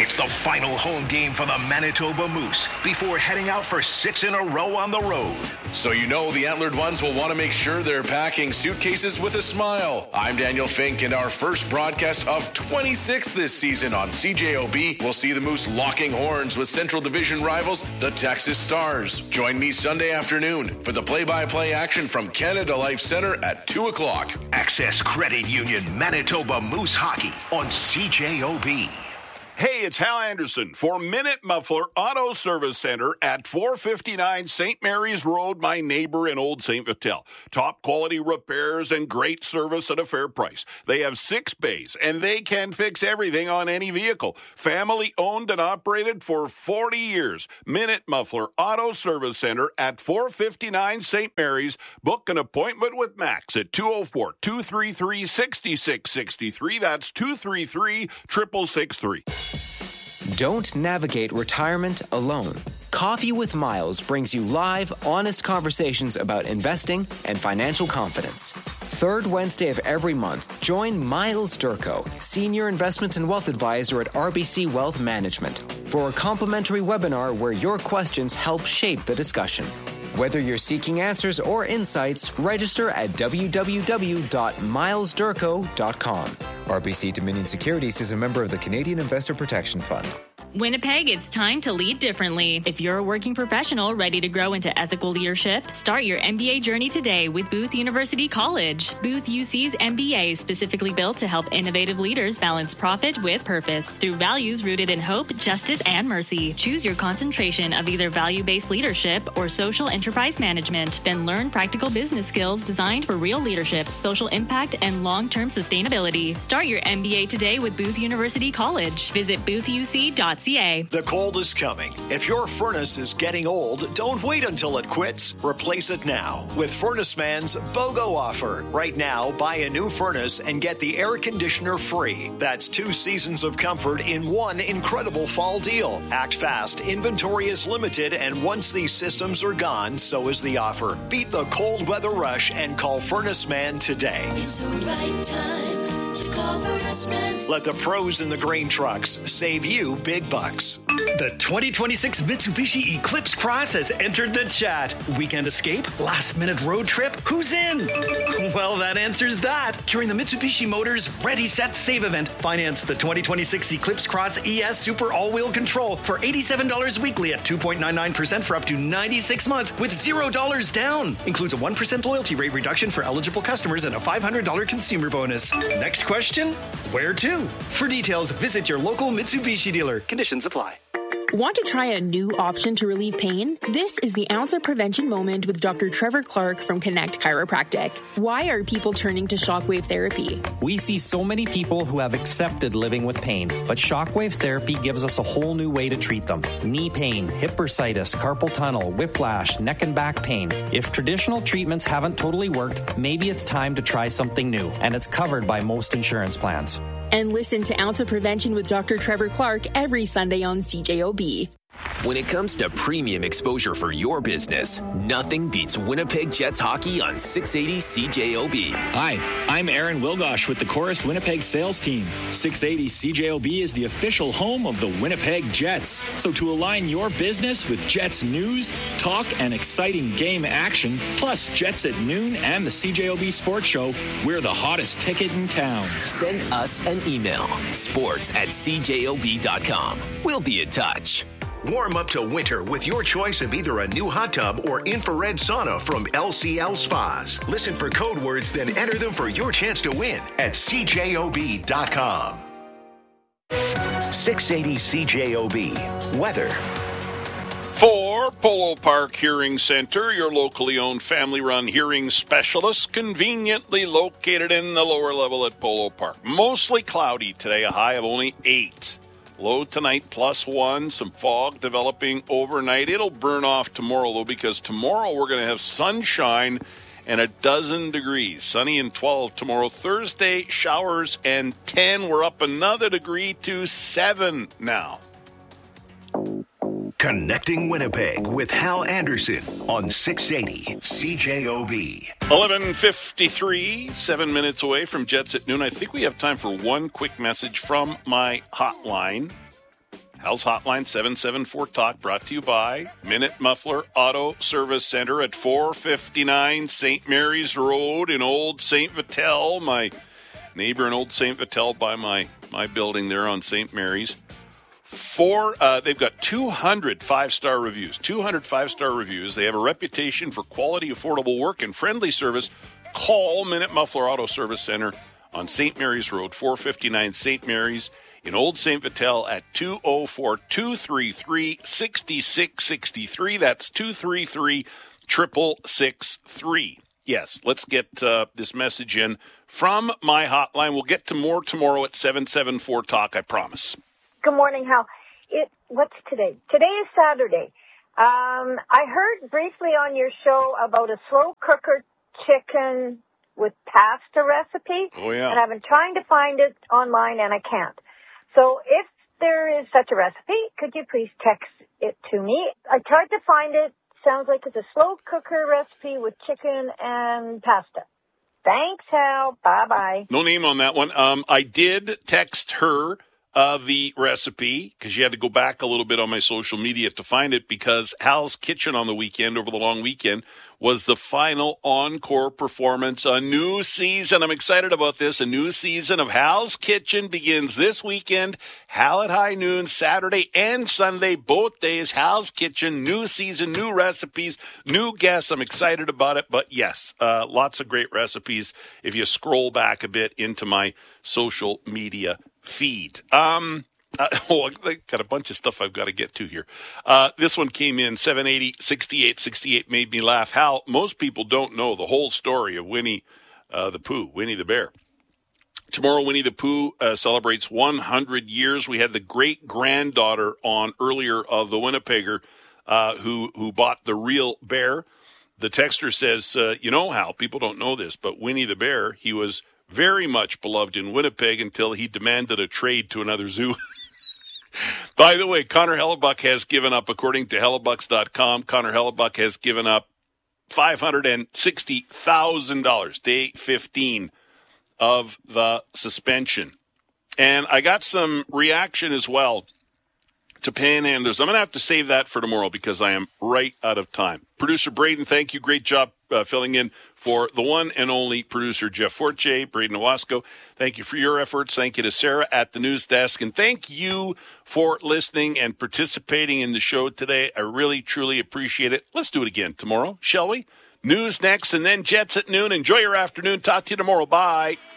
It's the final home game for the Manitoba Moose before heading out for 6 in a row on the road. So you know the Antlered Ones will want to make sure they're packing suitcases with a smile. I'm Daniel Fink, and our first broadcast of 26 this season on CJOB will see the Moose locking horns with Central Division rivals, the Texas Stars. Join me Sunday afternoon for the play-by-play action from Canada Life Centre at 2 o'clock. Access Credit Union Manitoba Moose Hockey on CJOB. Hey, it's Hal Anderson for Minute Muffler Auto Service Center at 459 St. Mary's Road, my neighbor in Old St. Vital. Top quality repairs and great service at a fair price. They have 6 bays and they can fix everything on any vehicle. Family owned and operated for 40 years. Minute Muffler Auto Service Center at 459 St. Mary's. Book an appointment with Max at 204-233-6663. That's 233-6663. Don't navigate retirement alone. Coffee with Miles brings you live, honest conversations about investing and financial confidence. Third Wednesday of every month, join Miles Durko, Senior Investment and Wealth Advisor at RBC Wealth Management, for a complimentary webinar where your questions help shape the discussion. Whether you're seeking answers or insights, register at www.milesdurko.com. RBC Dominion Securities is a member of the Canadian Investor Protection Fund. Winnipeg, it's time to lead differently. If you're a working professional ready to grow into ethical leadership, start your MBA journey today with Booth University College. Booth UC's MBA is specifically built to help innovative leaders balance profit with purpose through values rooted in hope, justice, and mercy. Choose your concentration of either value-based leadership or social enterprise management. Then learn practical business skills designed for real leadership, social impact, and long-term sustainability. Start your MBA today with Booth University College. Visit boothuc.ca. The cold is coming. If your furnace is getting old, don't wait until it quits. Replace it now with Furnace Man's BOGO offer. Right now, buy a new furnace and get the air conditioner free. That's 2 seasons of comfort in one incredible fall deal. Act fast. Inventory is limited, and once these systems are gone, so is the offer. Beat the cold weather rush and call Furnace Man today. It's the right time to call Furnace Man. Let the pros in the grain trucks save you big bucks. The 2026 Mitsubishi Eclipse Cross has entered the chat. Weekend escape? Last-minute road trip? Who's in? Well, that answers that. During the Mitsubishi Motors Ready, Set, Save event, finance the 2026 Eclipse Cross ES Super All-Wheel Control for $87 weekly at 2.99% for up to 96 months with $0 down. Includes a 1% loyalty rate reduction for eligible customers and a $500 consumer bonus. Next question? Where to? For details, visit your local Mitsubishi dealer. Conditions apply. Want to try a new option to relieve pain? This is the Ounce of Prevention Moment with Dr. Trevor Clark from Connect Chiropractic. Why are people turning to shockwave therapy? We see so many people who have accepted living with pain, but shockwave therapy gives us a whole new way to treat them. Knee pain, hip bursitis, carpal tunnel, whiplash, neck and back pain. If traditional treatments haven't totally worked, maybe it's time to try something new, and it's covered by most insurance plans. And listen to Ounce of Prevention with Dr. Trevor Clark every Sunday on CJOB. When it comes to premium exposure for your business, nothing beats Winnipeg Jets hockey on 680 CJOB. Hi, I'm Aaron Wilgosh with the Chorus Winnipeg sales team. 680 CJOB is the official home of the Winnipeg Jets. So to align your business with Jets news, talk, and exciting game action, plus Jets at noon and the CJOB Sports Show, we're the hottest ticket in town. Send us an email, sports@cjob.com. We'll be in touch. Warm up to winter with your choice of either a new hot tub or infrared sauna from LCL Spas. Listen for code words, then enter them for your chance to win at CJOB.com. 680 CJOB. Weather. For Polo Park Hearing Center, your locally owned family-run hearing specialist, conveniently located in the lower level at Polo Park. Mostly cloudy today, a high of only 8. Low tonight, +1. Some fog developing overnight. It'll burn off tomorrow, though, because tomorrow we're going to have sunshine and 12 degrees. Sunny and 12 tomorrow. Thursday, showers and 10. We're up another degree to 7 now. Connecting Winnipeg with Hal Anderson on 680 CJOB. 11:53, 7 minutes away from Jets at noon. I think we have time for one quick message from my hotline. Hal's Hotline 774-TALK, brought to you by Minute Muffler Auto Service Center at 459 St. Mary's Road in Old St. Vital. My neighbor in Old St. Vital by my building there on St. Mary's. They've got 200 five-star reviews. 200 five-star reviews. They have a reputation for quality, affordable work, and friendly service. Call Minute Muffler Auto Service Center on St. Mary's Road, 459 St. Mary's in Old St. Vital at 204-233-6663. That's 233-6663. Yes, let's get this message in from my hotline. We'll get to more tomorrow at 774-TALK, I promise. Good morning, Hal. What's today? Today is Saturday. I heard briefly on your show about a slow cooker chicken with pasta recipe. Oh, yeah. And I've been trying to find it online, and I can't. So if there is such a recipe, could you please text it to me? I tried to find it. Sounds like it's a slow cooker recipe with chicken and pasta. Thanks, Hal. Bye-bye. No name on that one. I did text her the recipe, because you had to go back a little bit on my social media to find it, because Hal's Kitchen on the weekend, over the long weekend, was the final encore performance. A new season. I'm excited about this. A new season of Hal's Kitchen begins this weekend. Hal at high noon, Saturday and Sunday, both days. Hal's Kitchen, new season, new recipes, new guests. I'm excited about it. But yes, lots of great recipes if you scroll back a bit into my social media feed. I got a bunch of stuff I've got to get to here. This one came in 780-6868, made me laugh. Hal, most people don't know the whole story of Winnie the Pooh, Winnie the Bear. Tomorrow, Winnie the Pooh celebrates 100 years. We had the great-granddaughter on earlier of the Winnipegger who bought the real bear. The texter says, Hal, people don't know this, but Winnie the Bear, he was very much beloved in Winnipeg until he demanded a trade to another zoo. By the way, Connor Hellebuck has given up, according to Hellebucks.com, Connor Hellebuck has given up $560,000, day 15 of the suspension. And I got some reaction as well to panhandlers. I'm going to have to save that for tomorrow because I am right out of time. Producer Braden, thank you. Great job filling in for the one and only producer Jeff Forte. Braden Owasco, thank you for your efforts. Thank you to Sarah at the news desk. And thank you for listening and participating in the show today. I really, truly appreciate it. Let's do it again tomorrow, shall we? News next and then Jets at noon. Enjoy your afternoon. Talk to you tomorrow. Bye.